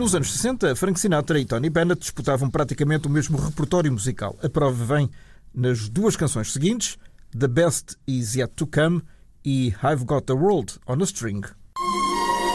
Nos anos 60, Frank Sinatra e Tony Bennett disputavam praticamente o mesmo repertório musical. A prova vem nas duas canções seguintes, The Best Is Yet to Come e I've Got the World on a String.